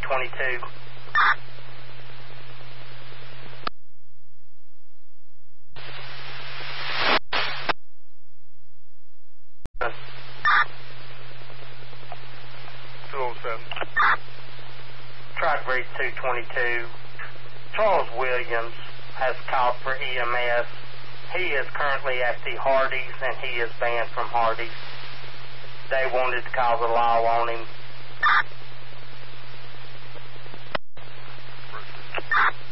222. Tri-Breed 222. Charles Williams has called for EMS. He is currently at the Hardee's, and he is banned from Hardee's. They wanted to call the law on him.